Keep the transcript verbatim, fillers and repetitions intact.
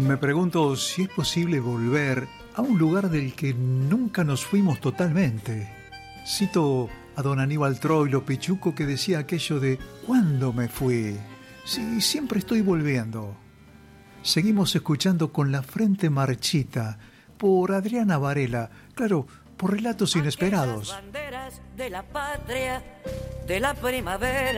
Me pregunto si es posible volver a un lugar del que nunca nos fuimos totalmente. Cito a don Aníbal Troilo Pichuco, que decía aquello de ¿cuándo me fui? Sí, siempre estoy volviendo. Seguimos escuchando Con la frente marchita por Adriana Varela, claro, por Relatos Inesperados. Aquellas banderas de la patria, de la primavera.